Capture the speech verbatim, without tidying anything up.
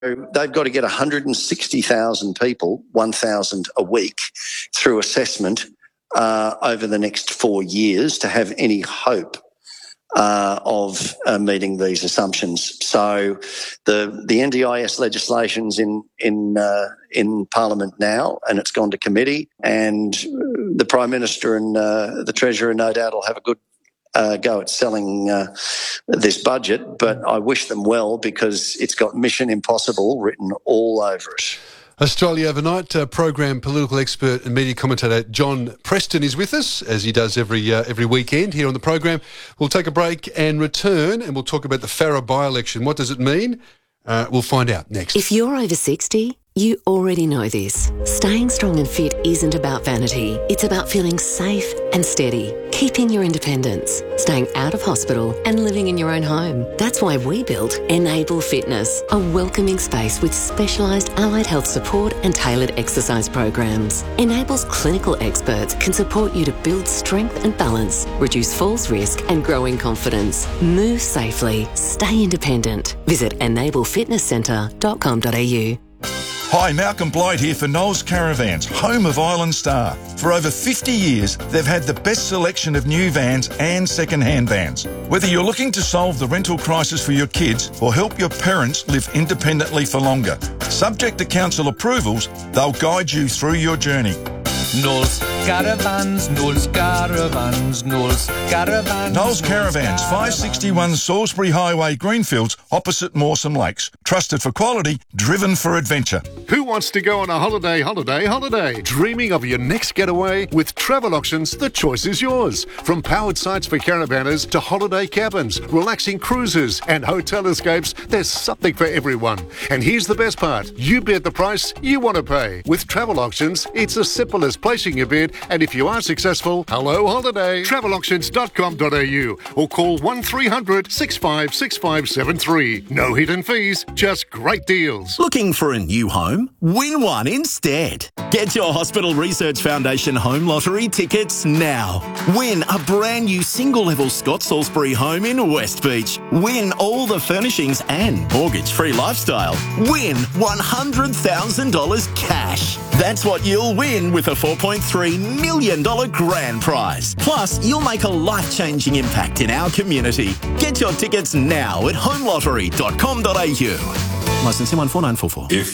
they've got to get one hundred sixty thousand people, one thousand a week, through assessment uh, over the next four years to have any hope uh, of uh, meeting these assumptions. So the the N D I S legislation's in in uh, in Parliament now, and it's gone to committee, and the Prime Minister and uh, the Treasurer no doubt will have a good Uh, go at selling uh, this budget, but I wish them well because it's got Mission Impossible written all over it. Australia Overnight uh, program political expert and media commentator John Preston is with us, as he does every uh, every weekend here on the program. We'll take a break and return, and we'll talk about the Farrer by-election. What does it mean? Uh, we'll find out next. If you're over sixty, you already know this. Staying strong and fit isn't about vanity. It's about feeling safe and steady, keeping your independence, staying out of hospital and living in your own home. That's why we built Enable Fitness, a welcoming space with specialised allied health support and tailored exercise programs. Enable's clinical experts can support you to build strength and balance, reduce falls risk and grow in confidence. Move safely, stay independent. Visit enable fitness centre dot com dot a u. Hi, Malcolm Blight here for Knowles Caravans, home of Island Star. For over fifty years, they've had the best selection of new vans and second-hand vans. Whether you're looking to solve the rental crisis for your kids or help your parents live independently for longer, subject to council approvals, they'll guide you through your journey. Knowles Caravans, Knowles Caravans, Knowles Caravans. Knowles Caravans, five sixty-one Salisbury Highway, Greenfields, opposite Mawson Lakes. Trusted for quality, driven for adventure. Who wants to go on a holiday, holiday, holiday? Dreaming of your next getaway? With Travel Auctions, the choice is yours. From powered sites for caravanners to holiday cabins, relaxing cruises and hotel escapes, there's something for everyone. And here's the best part. You bid the price you want to pay. With Travel Auctions, it's as simple as placing your bid, and if you are successful, hello holiday. travel auctions dot com dot a u or call one three hundred, six five six five seven three. No hidden fees, just great deals. Looking for a new home? Win one instead. Get your Hospital Research Foundation Home Lottery tickets now. Win a brand new single-level Scott Salisbury home in West Beach. Win all the furnishings and mortgage-free lifestyle. Win one hundred thousand dollars cash. That's what you'll win with a four point three million dollars grand prize. Plus, you'll make a life-changing impact in our community. Get your tickets now at home lottery dot com dot a u. Licence one four nine four four. If